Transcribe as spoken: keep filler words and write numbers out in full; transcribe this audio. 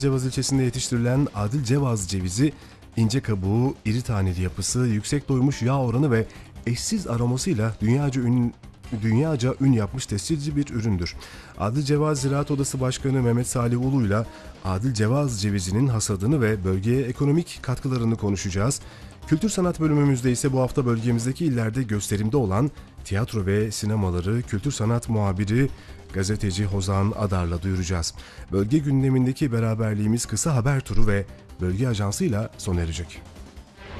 Cevaz ilçesinde yetiştirilen Adil Cevaz cevizi, ince kabuğu, iri taneli yapısı, yüksek doymuş yağ oranı ve eşsiz aromasıyla dünyaca ün dünyaca ün yapmış tescilci bir üründür. Adil Cevaz Ziraat Odası Başkanı Mehmet Salih Ulu'yla Adil Cevaz cevizinin hasadını ve bölgeye ekonomik katkılarını konuşacağız. Kültür sanat bölümümüzde ise bu hafta bölgemizdeki illerde gösterimde olan tiyatro ve sinemaları kültür sanat muhabiri gazeteci Hozan Adar'la duyuracağız. Bölge gündemindeki beraberliğimiz kısa haber turu ve bölge ajansıyla sona erecek.